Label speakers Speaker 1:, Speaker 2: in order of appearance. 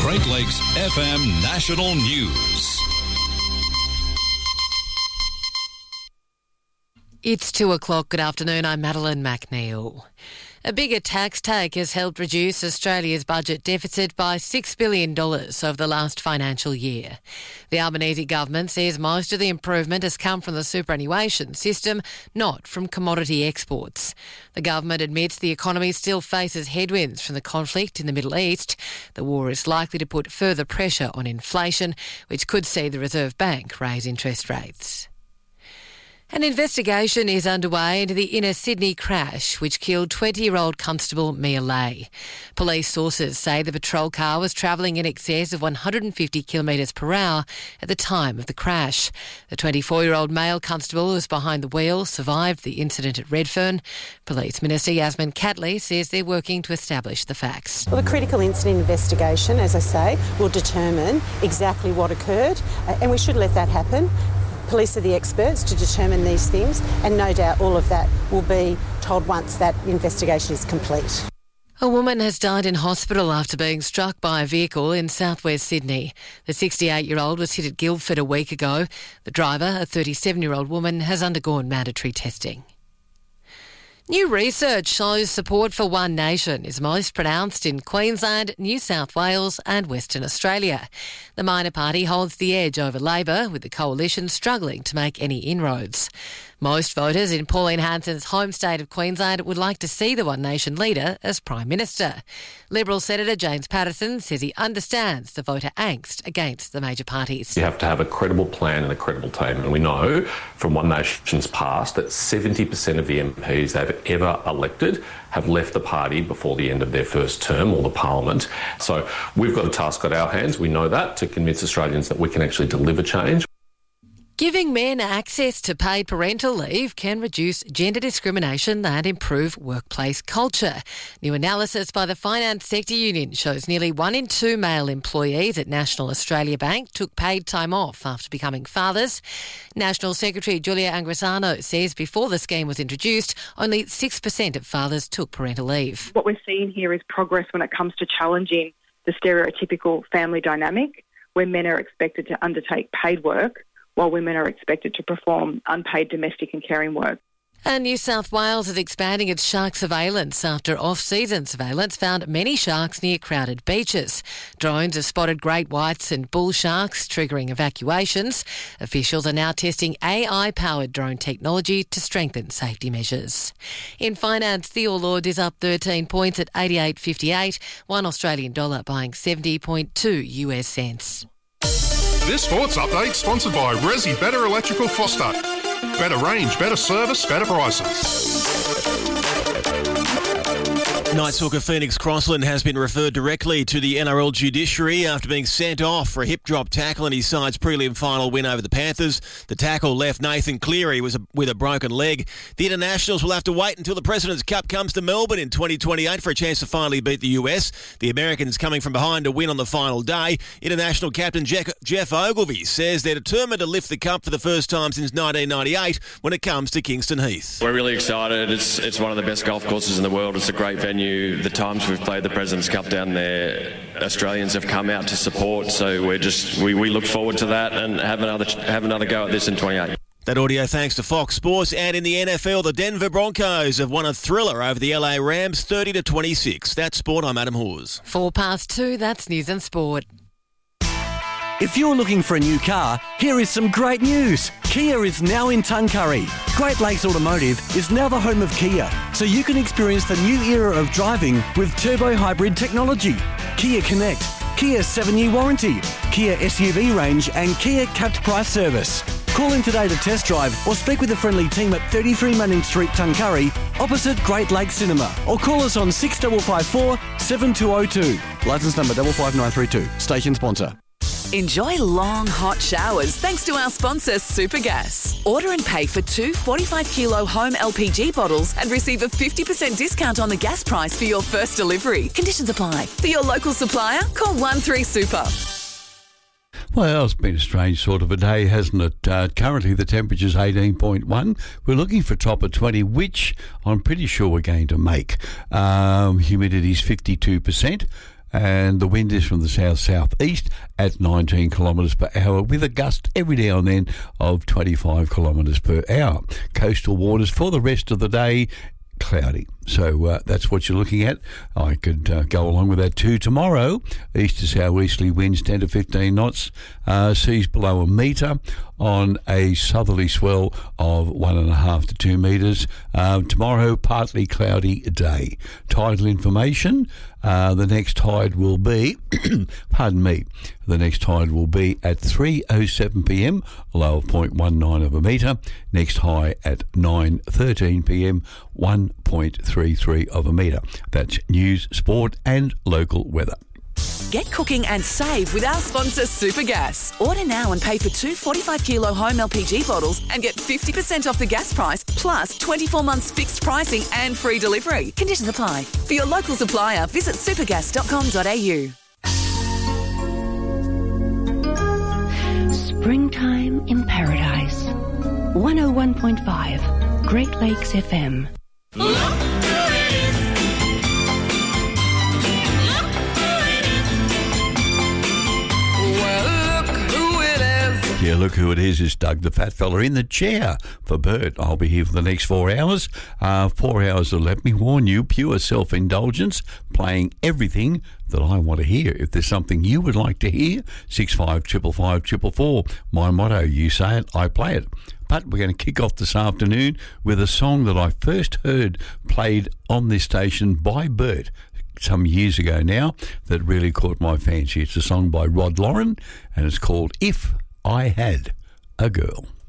Speaker 1: Great Lakes FM National News.
Speaker 2: It's 2:00. Good afternoon. I'm Madeline McNeil. A bigger tax take has helped reduce Australia's budget deficit by $6 billion over the last financial year. The Albanese government says most of the improvement has come from the superannuation system, not from commodity exports. The government admits the economy still faces headwinds from the conflict in the Middle East. The war is likely to put further pressure on inflation, which could see the Reserve Bank raise interest rates. An investigation is underway into the inner Sydney crash which killed 20-year-old Constable Mia Lay. Police sources say the patrol car was travelling in excess of 150 kilometres per hour at the time of the crash. The 24-year-old male constable who was behind the wheel survived the incident at Redfern. Police Minister Yasmin Catley says they're working to establish the facts.
Speaker 3: Well, the critical incident investigation, as I say, will determine exactly what occurred, and we should let that happen. Police are the experts to determine these things, and no doubt all of that will be told once that investigation is complete.
Speaker 2: A woman has died in hospital after being struck by a vehicle in southwest Sydney. The 68-year-old was hit at Guildford a week ago. The driver, a 37-year-old woman, has undergone mandatory testing. New research shows support for One Nation is most pronounced in Queensland, New South Wales and Western Australia. The minor party holds the edge over Labor, with the coalition struggling to make any inroads. Most voters in Pauline Hanson's home state of Queensland would like to see the One Nation leader as Prime Minister. Liberal Senator James Patterson says he understands the voter angst against the major parties.
Speaker 4: You have to have a credible plan and a credible team. And we know from One Nation's past that 70% of the MPs they've ever elected have left the party before the end of their first term or the parliament. So we've got a task on our hands, we know that, to convince Australians that we can actually deliver change.
Speaker 2: Giving men access to paid parental leave can reduce gender discrimination and improve workplace culture. New analysis by the Finance Sector Union shows nearly 1 in 2 male employees at National Australia Bank took paid time off after becoming fathers. National Secretary Julia Angrisano says before the scheme was introduced, only 6% of fathers took parental leave.
Speaker 5: What we're seeing here is progress when it comes to challenging the stereotypical family dynamic, where men are expected to undertake paid work while women are expected to perform unpaid domestic and caring work.
Speaker 2: And New South Wales is expanding its shark surveillance after off-season surveillance found many sharks near crowded beaches. Drones have spotted great whites and bull sharks, triggering evacuations. Officials are now testing AI-powered drone technology to strengthen safety measures. In finance, the All Ords is up 13 points at 88.58, $1 Australian dollar buying 70.2 US cents.
Speaker 6: This sports update sponsored by Resi Better Electrical Foster. Better range, better service, better prices.
Speaker 7: Knights hooker Phoenix Crossland has been referred directly to the NRL judiciary after being sent off for a hip drop tackle in his side's prelim final win over the Panthers. The tackle left Nathan Cleary with a broken leg. The Internationals will have to wait until the President's Cup comes to Melbourne in 2028 for a chance to finally beat the US. The Americans coming from behind to win on the final day. International captain Jeff Ogilvie says they're determined to lift the cup for the first time since 1998 when it comes to Kingston Heath.
Speaker 8: We're really excited. It's one of the best golf courses in the world. It's a great venue. The times we've played the President's Cup down there, Australians have come out to support, so we look forward to that and have another go at this in 28.
Speaker 7: That audio thanks to Fox Sports. And in the NFL, the Denver Broncos have won a thriller over the LA Rams 30-26. That's sport. I'm Adam Hawes.
Speaker 2: 2:04, that's News and Sport.
Speaker 9: If you're looking for a new car, here is some great news. Kia is now in Tuncurry. Great Lakes Automotive is now the home of Kia, so you can experience the new era of driving with turbo hybrid technology. Kia Connect, Kia 7-year warranty, Kia SUV range and Kia capped price service. Call in today to test drive or speak with a friendly team at 33 Manning Street, Tuncurry, opposite Great Lakes Cinema, or call us on 6554 7202. Licence number 55932. Station sponsor.
Speaker 10: Enjoy long, hot showers thanks to our sponsor, Supergas. Order and pay for 2 45-kilo home LPG bottles and receive a 50% discount on the gas price for your first delivery. Conditions apply. For your local supplier, call 13Super.
Speaker 11: Well, it's been a strange sort of a day, hasn't it? Currently, the temperature's 18.1. We're looking for top of 20, which I'm pretty sure we're going to make. Humidity's 52%. and the wind is from the south-southeast at 19 kilometres per hour with a gust every now and then of 25 kilometres per hour. Coastal waters for the rest of the day, cloudy. So that's what you're looking at. I could go along with that too. Tomorrow, east to southeasterly winds 10 to 15 knots, seas below a metre on a southerly swell of 1.5 to 2 metres. Tomorrow, partly cloudy day. Tidal information, the next tide will be, pardon me, the next tide will be at 3:07 p.m, low of 0.19 of a metre. Next high at 9:13 p.m, 1.33 of a metre. That's news, sport and local weather.
Speaker 10: Get cooking and save with our sponsor Supergas. Order now and pay for 2 45-kilo home LPG bottles and get 50% off the gas price, plus 24 months fixed pricing and free delivery. Conditions apply. For your local supplier, visit supergas.com.au.
Speaker 12: Springtime in Paradise. 101.5 Great Lakes FM.
Speaker 11: Yeah, look who it is. It's Doug, the fat fella in the chair for Bert. I'll be here for the next 4 hours. 4 hours of, let me warn you, pure self-indulgence, playing everything that I want to hear. If there's something you would like to hear, 655554. My motto, you say it, I play it. But we're going to kick off this afternoon with a song that I first heard played on this station by Bert some years ago now that really caught my fancy. It's a song by Rod Lauren and it's called If I Had a Girl.